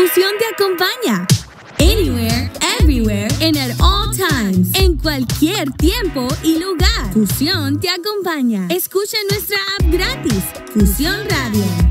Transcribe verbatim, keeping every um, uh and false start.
Fusión te acompaña. Anywhere, everywhere, and at all times. En cualquier tiempo y lugar. Fusión te acompaña. Escucha nuestra app gratis. Fusión Radio.